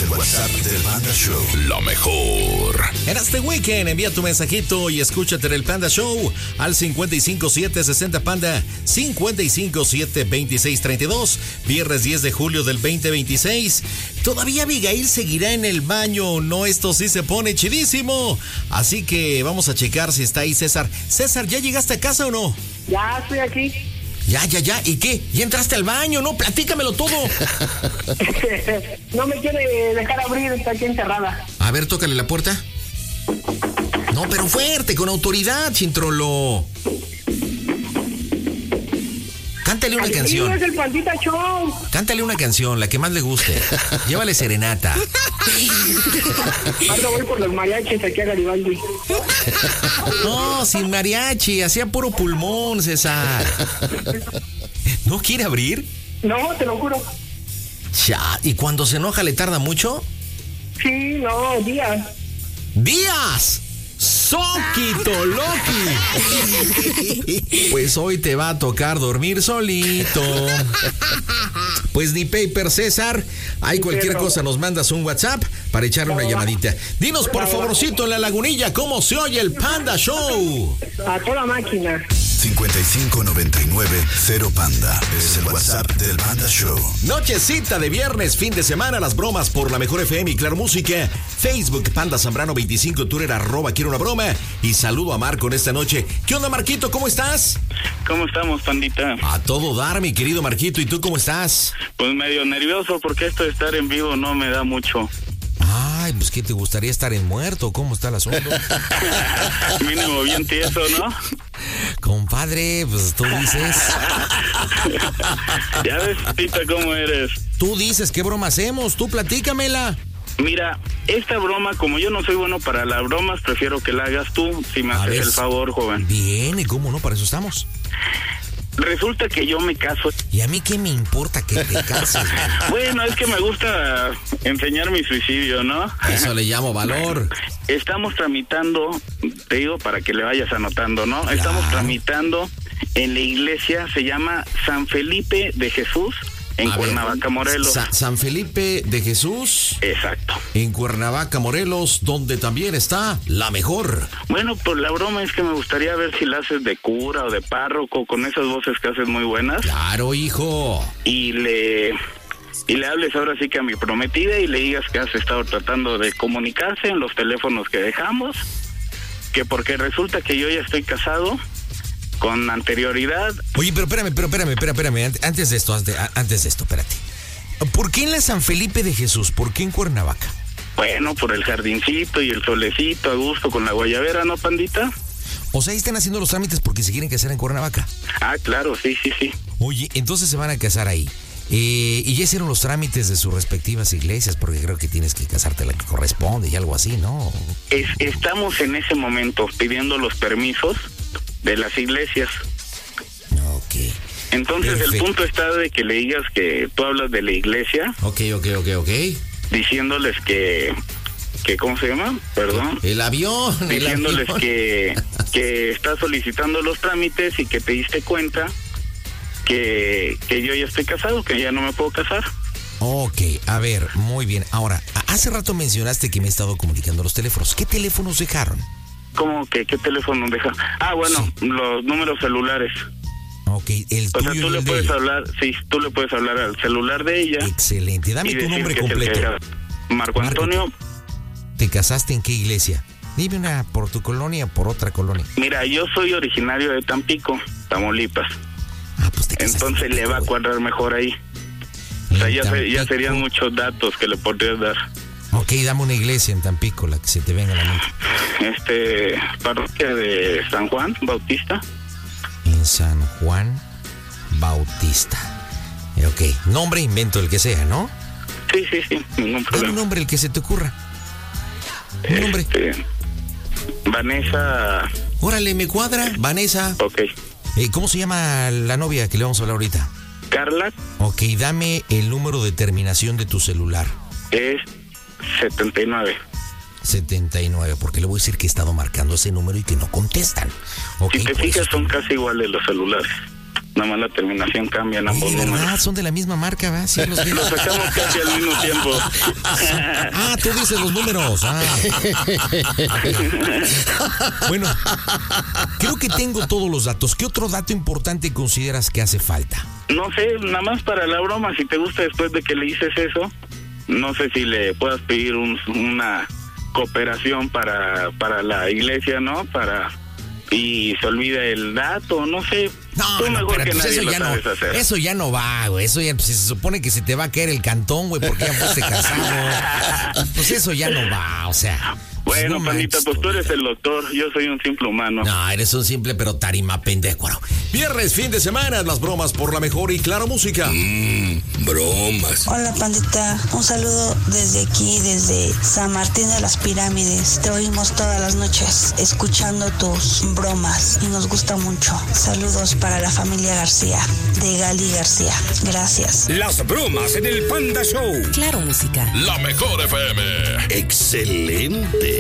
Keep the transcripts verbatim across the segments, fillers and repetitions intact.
el WhatsApp del Panda Show. Lo mejor. En este weekend envía tu mensajito y escúchate en el Panda Show al cincuenta y cinco siete sesenta Panda, cincuenta y cinco siete veintiséis treinta y dos, viernes diez de julio del veinte veintiséis. Todavía Abigail seguirá en el baño o no, esto sí se pone chidísimo. Así que vamos a checar si está ahí César. César, ¿ya llegaste a casa o no? Ya estoy aquí. Ya, ya, ya. ¿Y qué? ¿Ya entraste al baño? No, platícamelo todo. No me quiere dejar abrir, está aquí encerrada. A ver, tócale la puerta. No, pero fuerte, con autoridad, Chintrolo. Cántale una Ay, canción. sí, es el Pandita Show. Cántale una canción, la que más le guste. Llévale serenata. Ahora voy por los mariachis aquí a Garibaldi. No, sin mariachi, hacía puro pulmón, César. ¿No quiere abrir? No, te lo juro. Ya, ¿y cuando se enoja le tarda mucho? Sí, no, días. ¡Días! ¡Soquito Loki! Pues hoy te va a tocar dormir solito. Pues ni paper, César. Hay cualquier cosa, nos mandas un WhatsApp para echarle una llamadita. Dinos por favorcito en la lagunilla cómo se oye el Panda Show. A toda máquina. cincuenta y cinco noventa y nueve cero Panda. Es el WhatsApp del Panda Show. Nochecita de viernes, fin de semana, las bromas por la mejor F M y Claro Música. Facebook, Panda Zambrano veinticinco, Twitter, arroba quiero una broma. Y saludo a Marco en esta noche. ¿Qué onda, Marquito? ¿Cómo estás? ¿Cómo estamos, Pandita? A todo dar, mi querido Marquito. ¿Y tú cómo estás? Pues medio nervioso porque esto de estar en vivo no me da mucho. Ay, pues ¿qué te gustaría estar en muerto? ¿Cómo está el asunto? Mínimo bien tieso, ¿no? Compadre, pues tú dices. Ya ves, Tita, cómo eres. Tú dices, ¿qué broma hacemos? Tú platícamela. Mira, esta broma, como yo no soy bueno para las bromas, prefiero que la hagas tú, si me A haces ver, el favor, joven. Bien, ¿y cómo no? Para eso estamos. Resulta que yo me caso. ¿Y a mí qué me importa que te cases? Bueno, es que me gusta enseñar mi suicidio, ¿no? Eso le llamo valor. Estamos tramitando, te digo para que le vayas anotando, ¿no? Claro. Estamos tramitando en la iglesia, se llama San Felipe de Jesús, en a Cuernavaca, ver, Morelos. Sa- San Felipe de Jesús. Exacto. En Cuernavaca, Morelos, donde también está la mejor. Bueno, pues la broma es que me gustaría ver si la haces de cura o de párroco, con esas voces que haces muy buenas. Claro, hijo. Y le... Y le hables ahora sí que a mi prometida y le digas que has estado tratando de comunicarse en los teléfonos que dejamos, que porque resulta que yo ya estoy casado con anterioridad. Oye, pero espérame, pero espérame, espérame, espérame, antes de esto, antes, antes de esto, espérate. ¿Por qué en la San Felipe de Jesús? ¿Por qué en Cuernavaca? Bueno, por el jardincito y el solecito a gusto con la guayabera, ¿no, Pandita? O sea, ahí están haciendo los trámites porque se quieren casar en Cuernavaca. Ah, claro, sí, sí, sí. Oye, entonces se van a casar ahí. Eh, y ya hicieron los trámites de sus respectivas iglesias, porque creo que tienes que casarte la que corresponde y algo así, ¿no? Es, estamos en ese momento pidiendo los permisos de las iglesias. Ok. Entonces Perfecto. El punto está de que le digas que tú hablas de la iglesia. Ok, ok, ok, ok. Diciéndoles que... que ¿cómo se llama? Perdón. El avión. Diciéndoles el avión. que, que estás solicitando los trámites y que te diste cuenta que, que yo ya estoy casado, que ya no me puedo casar. Ok, a ver, muy bien. Ahora, hace rato mencionaste que me he estado comunicando los teléfonos. ¿Qué teléfonos dejaron? ¿Cómo que qué teléfono deja? Ah, bueno, sí. Los números celulares. Ok, el tuyo. O sea, tú le puedes hablar, sí, tú le puedes hablar al celular de ella. Excelente, dame tu nombre completo. Marco Antonio. Marco, ¿te casaste en qué iglesia? Dime una por tu colonia, por otra colonia. Mira, yo soy originario de Tampico, Tamaulipas. Ah, pues te casaste. Entonces le va a cuadrar mejor ahí. O sea, ya, se, ya serían muchos datos que le podrías dar. Ok, dame una iglesia en Tampico, la que se te venga a la mente. Este, parroquia de San Juan Bautista. En San Juan Bautista. Ok, nombre, invento el que sea, ¿no? Sí, sí, sí, ningún problema. Dame un nombre, el que se te ocurra. Un este, nombre. Vanessa. Órale, me cuadra, Vanessa. Ok. Eh, ¿Cómo se llama la novia que le vamos a hablar ahorita? Carla. Ok, dame el número de terminación de tu celular. Es setenta y nueve. setenta y nueve, porque le voy a decir que he estado marcando ese número y que no contestan. Okay, si te fijas, son casi iguales los celulares. Nada más la terminación cambia en ambos Oye, ¿verdad? números. Son de la misma marca, ¿verdad? Sí, los vi. Los sacamos casi al mismo tiempo. Ah, tú dices los números. Ah. Bueno, creo que tengo todos los datos. ¿Qué otro dato importante consideras que hace falta? No sé, nada más para la broma, si te gusta después de que le dices eso, no sé si le puedas pedir un, una cooperación para, para la iglesia, ¿no? Para... y se olvida el dato, no sé. No, tú no, mejor pero que pues nadie eso lo ya no, sabes hacer. eso ya no va, güey. Eso ya, pues, se supone que se te va a caer el cantón, güey, porque ya fuiste casado. Pues eso ya no va, o sea. Bueno, no pandita, manches, pues tú eres el doctor, yo soy un simple humano. No, eres un simple pero tarima pendejo. Viernes, fin de semana, las bromas por la mejor y Claro Música. Mmm, bromas. Hola, pandita. Un saludo desde aquí, desde San Martín de las Pirámides. Te oímos todas las noches escuchando tus bromas y nos gusta mucho. Saludos para la familia García, de Gali García. Gracias. Las bromas en el Panda Show. Claro Música. La mejor F M. Excelente.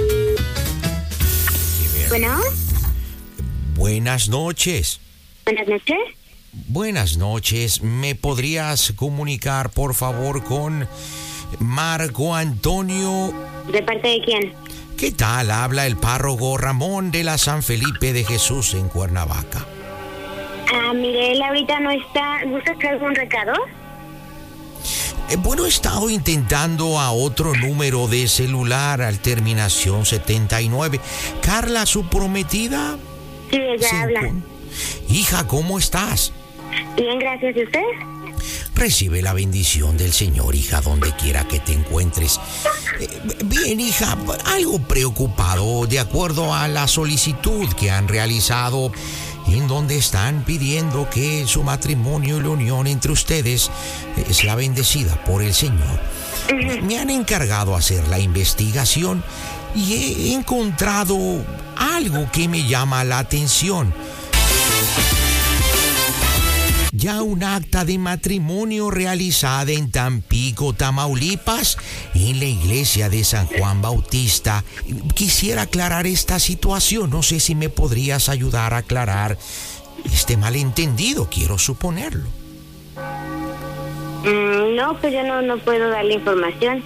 Bueno, Buenas noches. buenas noches. Buenas noches. ¿Me podrías comunicar, por favor, con Marco Antonio? ¿De parte de quién? ¿Qué tal? Habla el párroco Ramón de la San Felipe de Jesús en Cuernavaca. Ah, mire, él ahorita no está. ¿Gustas que algún recado? Eh, bueno, he estado intentando a otro número de celular al terminación setenta y nueve. Carla, su prometida. Sí, ella se habla. encon- Hija, ¿cómo estás? Bien, gracias. ¿Y usted? Recibe la bendición del Señor, hija, donde quiera que te encuentres. Eh, bien, hija, algo preocupado de acuerdo a la solicitud que han realizado, en donde están pidiendo que su matrimonio y la unión entre ustedes eh, sea bendecida por el Señor. Me han encargado hacer la investigación y he encontrado algo que me llama la atención. Ya un acta de matrimonio realizada en Tampico, Tamaulipas, en la iglesia de San Juan Bautista. Quisiera aclarar esta situación. No sé si me podrías ayudar a aclarar este malentendido, quiero suponerlo. Mm, no, pues yo no, no puedo darle información.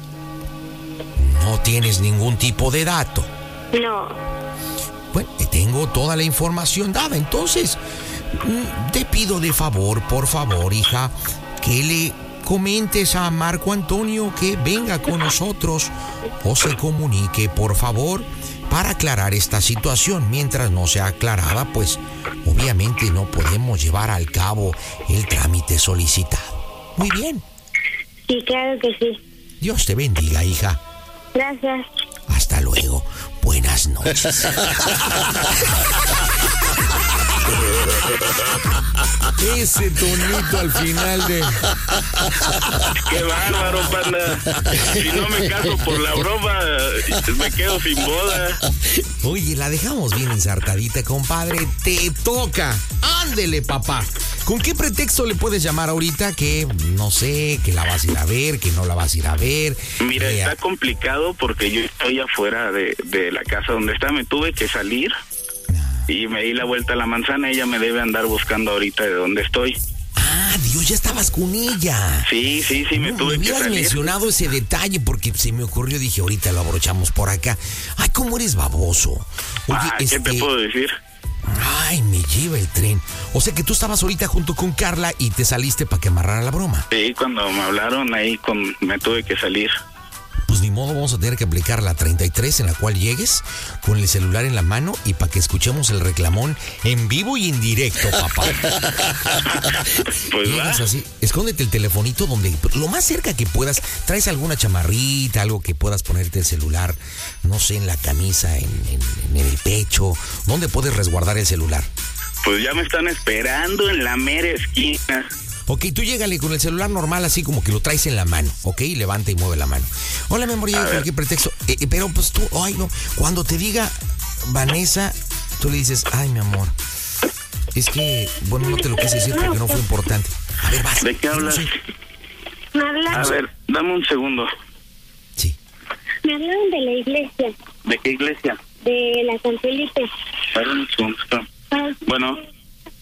No tienes ningún tipo de dato. No. Bueno, tengo toda la información dada, entonces mm, te pido de favor, por favor, hija, que le comentes a Marco Antonio que venga con nosotros o se comunique, por favor, para aclarar esta situación. Mientras no sea aclarada, pues obviamente no podemos llevar al cabo el trámite solicitado. Muy bien. Sí, claro que sí. Dios te bendiga, hija. Gracias. Hasta luego. Buenas noches. Ese tonito al final de... Qué bárbaro, panda. Si no me caso por la broma, me quedo sin boda. Oye, la dejamos bien ensartadita, compadre. Te toca. Ándele, papá. ¿Con qué pretexto le puedes llamar ahorita que, no sé, que la vas a ir a ver, que no la vas a ir a ver? Mira, Eh, está complicado porque yo estoy afuera de, de la casa donde está. Me tuve que salir y me di la vuelta a la manzana. Ella me debe andar buscando ahorita de dónde estoy. Ah, Dios, ya estabas con ella. Sí, sí, sí, me No, tuve me que hubieras salir. mencionado ese detalle porque se me ocurrió, dije, ahorita lo abrochamos por acá. Ay, cómo eres baboso. Oye, Ah, ¿qué este... te puedo decir? Ay, me lleva el tren. O sea que tú estabas ahorita junto con Carla y te saliste para que amarrara la broma. Sí, cuando me hablaron ahí con, me tuve que salir. Pues ni modo, vamos a tener que aplicar la treinta y tres en la cual llegues con el celular en la mano y para que escuchemos el reclamón en vivo y en directo, papá. Pues va. Llegas así, escóndete el telefonito donde lo más cerca que puedas, traes alguna chamarrita, algo que puedas ponerte el celular, no sé, en la camisa, en, en, en el pecho, ¿dónde puedes resguardar el celular? Pues ya me están esperando en la mera esquina. Ok, tú llégale con el celular normal, así como que lo traes en la mano, ok, levanta y mueve la mano. Hola, mi amor, llega cualquier pretexto. Eh, eh, pero pues tú, ay no, cuando te diga Vanessa, tú le dices, ay mi amor, es que, bueno, no te lo quise decir porque no fue importante. A ver, vas. ¿De qué hablas? No sé. Me A hablaron, ver, dame un segundo. Sí. me hablaron de la iglesia, ¿De qué iglesia? de la San Felipe. A ver, un segundo. Bueno,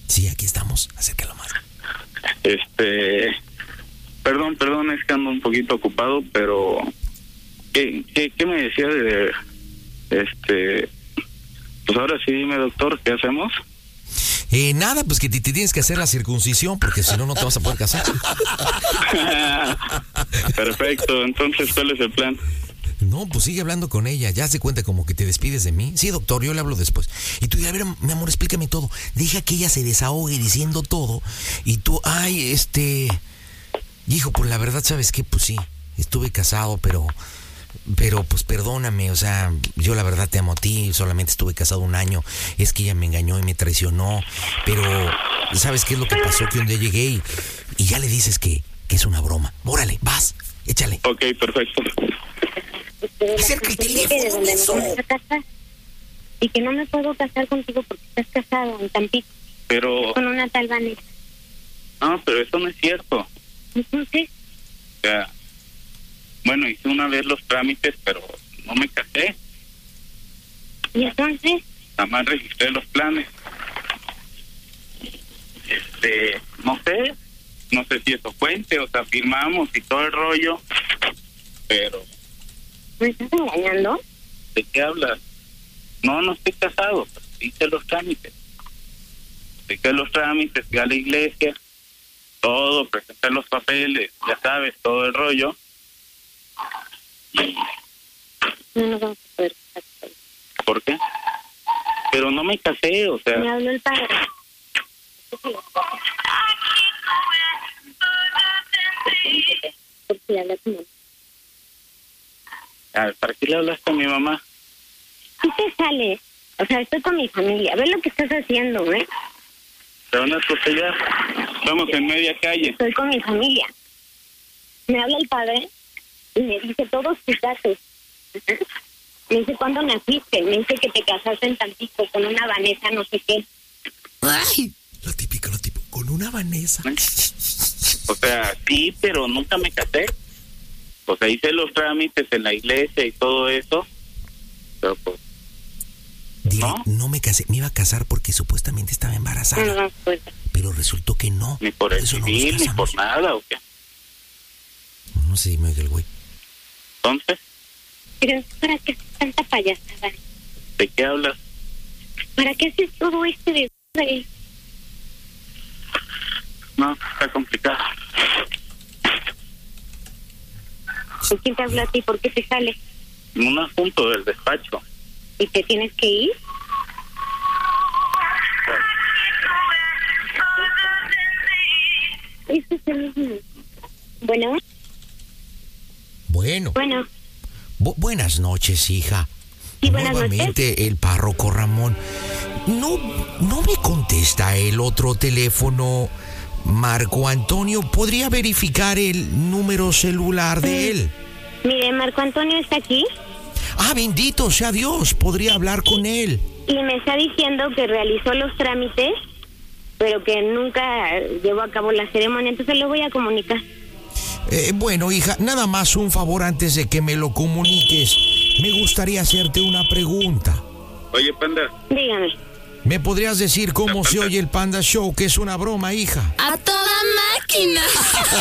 Sí, aquí estamos. Acércalo más. Este, perdón, perdón, es que ando un poquito ocupado, pero ¿qué, qué, qué me decía de, este, pues ahora sí, dime, doctor, ¿qué hacemos? Eh, nada, pues que te, te tienes que hacer la circuncisión, porque si no, no te vas a poder casar. Perfecto, entonces, ¿cuál es el plan? No, pues sigue hablando con ella. Ya se cuenta como que te despides de mí. Sí, doctor, yo le hablo después. Y tú, a ver, mi amor, explícame todo. Deja que ella se desahogue diciendo todo. Y tú, ay, este... Hijo, pues la verdad, ¿sabes qué? Pues sí, estuve casado, pero... Pero, pues perdóname, o sea, yo la verdad te amo a ti. Solamente estuve casado un año. Es que ella me engañó y me traicionó. Pero, ¿sabes qué es lo que pasó? Que un día llegué y, y ya le dices que, que es una broma. Órale, vas, échale. Ok, perfecto. Acerca el teléfono, de donde eso. me voy a casar y que no me puedo casar contigo porque estás casado en Tampico Pero, con una tal Vanessa. no, pero eso no es cierto. Entonces, O sea, bueno, hice una vez los trámites, pero no me casé. y entonces, Nada más registré los planes. Este, no sé, no sé si eso cuente, o sea, firmamos y todo el rollo, pero ¿me estás engañando? ¿de qué hablas? No, no estoy casado, pero hice los trámites. Hice los trámites, fui a la iglesia, todo, presenté los papeles, ya sabes, todo el rollo. Y, No nos vamos a poder casar. ¿por qué? Pero no me casé, o sea... Me habló el padre. Por si hablas con él. A ver, ¿para qué le hablaste a mi mamá? ¿Qué te sale? O sea, estoy con mi familia. Ve lo que estás haciendo, ¿eh? ¿Te van a atropellar? Estamos en media calle. Estoy con mi familia. Me habla el padre y me dice todos tus datos. Me dice cuándo naciste. Me dice que te casaste en Tampico con una Vanessa, no sé qué. Ay, lo típico, lo típico. Con una Vanessa. O sea, sí, pero nunca me casé. O sea, hice los trámites en la iglesia y todo eso. Pero pues... Dile, ¿no? no me casé. Me iba a casar porque supuestamente estaba embarazada. No, no, pues. Pero resultó que no. Ni por el eso no nos civil, ni casamos. por nada, ¿o qué? No sé si me oiga el güey. Entonces, Pero ¿para qué haces tanta payasada? ¿de qué hablas? ¿Para qué haces todo este de... No, está complicado. ¿Con quién te habla a ti? ¿Por qué te sale? Un asunto del despacho. ¿Y te tienes que ir? Eso es el mismo. Bueno, Bueno. bueno. Bu- buenas noches, hija. Sí, buenas Nuevamente el párroco Ramón. No, no me contesta el otro teléfono. Marco Antonio, ¿podría verificar el número celular de él? Mire, Marco Antonio está aquí Ah, bendito sea Dios, podría hablar con él. y me está diciendo que realizó los trámites, pero que nunca llevó a cabo la ceremonia. Entonces le voy a comunicar. Eh, bueno, hija, nada más un favor antes de que me lo comuniques. Me gustaría hacerte una pregunta. Oye, Panda, Dígame. ¿Me podrías decir cómo se oye el Panda Show, que es una broma, hija? A toda máquina.